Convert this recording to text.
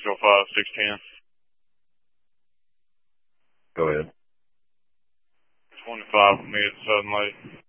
605-610. Go ahead. 25 with me at Southern Lake.